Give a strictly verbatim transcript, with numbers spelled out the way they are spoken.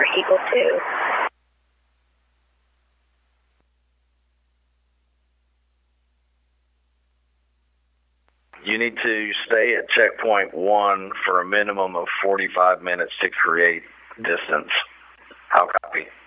Eagle two. You need to stay at checkpoint one for a minimum of forty-five minutes to create distance. How copy?